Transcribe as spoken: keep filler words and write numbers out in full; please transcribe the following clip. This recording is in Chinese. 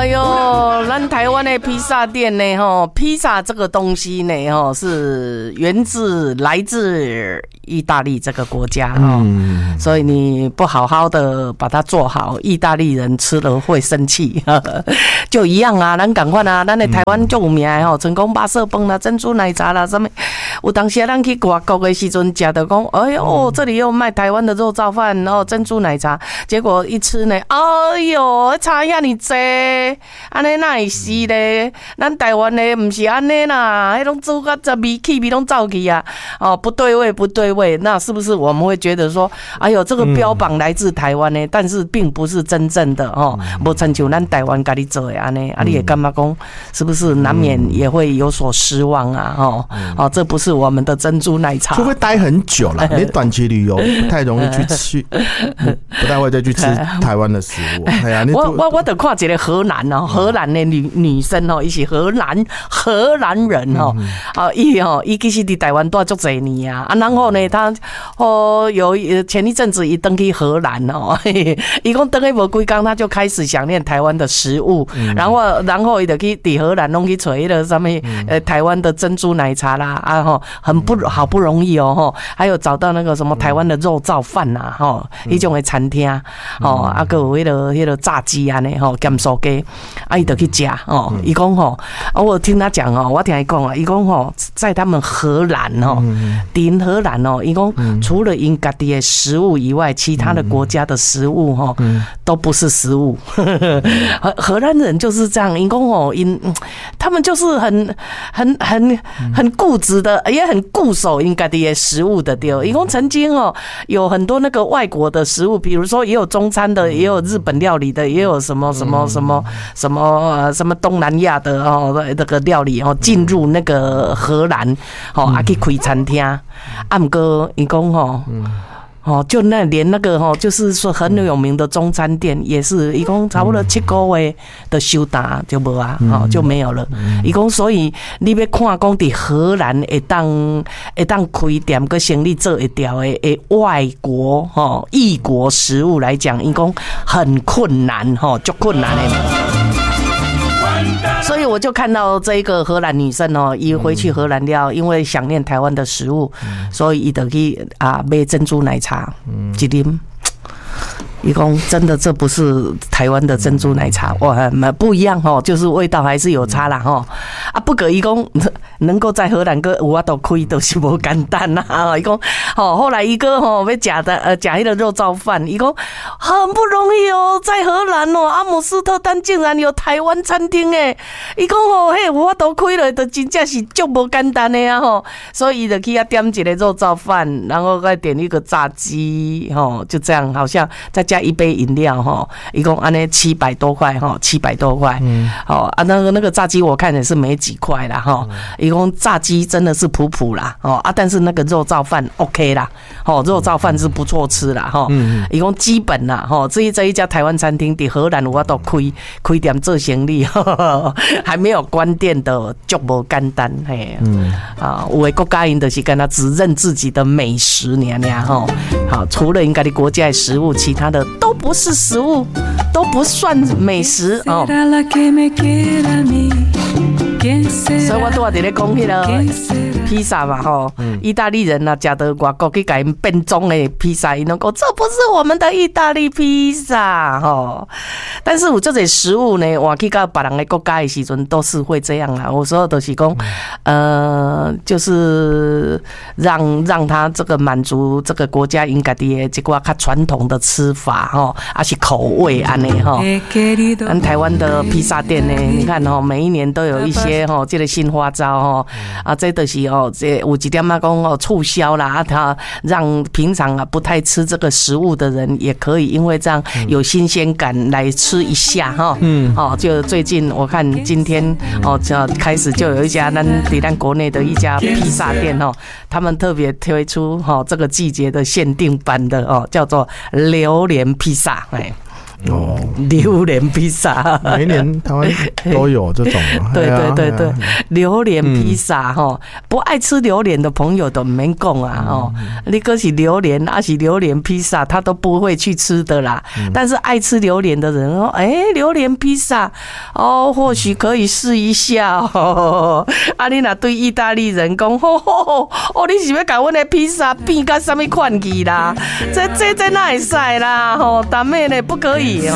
哎呦，咱台湾的披萨店呢，哈，披萨这个东西呢，哈，是源自来自意大利这个国家哈、嗯，所以你不好好的把它做好，意大利人吃了会生气，就一样啊，咱赶快啊，咱的台湾就有名的吼，成功八色饭啦、珍珠奶茶啦，什么，有当时咱去外国的时阵，食到讲，哎呦，这里又卖台湾的肉燥饭，然后珍珠奶茶，结果一吃呢，哎呦，差遐尼济，安尼哪会是咧？咱台湾的不是安尼啦，迄种煮甲这味气味拢走去啊，哦，不对味，不对味，那是不是我们会觉得说，哎呦，这个标榜来自台湾呢？但是并不是真正的哦，无亲像咱台湾家己做的安尼，啊，你也干嘛讲？是不是难免也会有所失望啊？哦，哦，这不是我们的珍珠奶茶， 就会待很久了。你短期旅游不太容易去吃，不太会再去吃台湾的食物。哎呀， 我我我得看一个荷兰哦，荷兰的女女生哦，伊是荷兰荷兰人哦，啊，伊哦，伊其实伫台湾住足侪年啊，啊，然后呢，他哦有前一阵子伊登去荷兰哦，伊讲登去无几工，他就开始想念台湾的食物，然后然后伊就去伫荷兰弄去找迄个什么呃台湾的珍珠奶茶啦，啊吼，很不好不容易哦吼，还有找到那个什么台湾的肉燥饭呐吼，迄种的餐厅哦，啊个有迄个迄个炸鸡安尼吼，咸酥鸡，啊伊就去食哦，伊讲吼，啊我听他讲哦，我听伊讲啊，伊讲吼，在他们荷兰哦，伫荷兰哦，伊讲除了因家己的食物以外，其他的国家的食物吼都不是食物。荷兰人就是这样，因讲哦，因他们就是很很很很固执的，也很固守因家己的食物的对。因讲曾经哦，有很多那个外国的食物，比如说也有中餐的，也有日本料理的，也有什么什么什么什么呃什么东南亚的哦那个料理哦进入那个荷兰哦啊去开餐厅，啊不过因讲哦。哦，就那连那个哦，就是说很有名的中餐店，也是一共差不多七个月的休达就无啊，哦就没有了。一共所以你要看讲伫荷兰会当会当开店个生意做会掉的诶外国哦异国食物来讲，一共很困难哈，就困难的。所以我就看到这一个荷兰女生哦，一回去荷兰了，因为想念台湾的食物，所以伊就去啊买珍珠奶茶，一啉。伊讲真的，这不是台湾的珍珠奶茶，哇，不一样哦，就是味道还是有差啦吼。啊，不过伊讲能够在荷兰个有法度开，都是无简单啦。伊讲，吼，后来伊个吼要食的呃食迄个肉燥饭，伊讲很不容易哦，在荷兰哦，阿姆斯特丹竟然有台湾餐厅诶。伊讲吼，嘿，有法度开了，就真正是足无简单的啊吼。所以伊就去啊点一个肉燥饭，然后再点一个炸鸡，吼，就这样，好像再加一杯饮料哈，一共按那七百多块哈，七百多块，嗯，好啊，那个那个炸鸡我看也是没几块啦哈，一共炸鸡真的是普普啦哦啊，但是那个肉燥饭 OK 啦，哦，肉燥饭是不错吃啦哈，嗯，一共基本啦哈，这一这一家台湾餐厅在荷兰我都开开店做生意，还没有关店的就无简单嘿，嗯啊，有的国家因就是跟他只认自己的美食尔尔哈，好，除了应该的国家的食物，其他的都不是食物，都不算美食哦。所以我都在咧讲迄个披萨嘛吼，意大利人啊，食到外国去甲因变种的披萨，因拢讲这不是我们的意大利披萨吼。但是有这些食物呢，我去到别人的国家的时阵，都是会这样啦。有时候都是讲，呃，就是让让他这个满足这个国家因家己的这个较传统的吃法吼，还是口味安尼吼。咱台湾的披萨店呢，你看吼，每一年都有一些吼，这个新花招吼，啊，这都是哦，这有几点嘛讲哦，促销啦，啊，它让平常啊不太吃这个食物的人也可以，因为这样有新鲜感来吃一下哈。嗯，哦，就最近我看今天哦，就开始就有一家咱在咱国内的一家披萨店哦，他们特别推出哈这个季节的限定版的哦，叫做榴莲披萨，哎。 哦， 榴莲披萨， 每一年台湾都有这种。 对对对对，榴莲披萨哈，不爱吃榴莲的朋友都没讲啊哦，你可是榴莲，还是榴莲披萨，他都不会去吃的啦。但是爱吃榴莲的人说，哎，榴莲披萨哦，或许可以试一下哦。啊，你若对意大利人讲，吼吼哦，你是要甲阮的披萨变甲什么款去啦？这这这哪会使啦？吼，达妹呢不可以。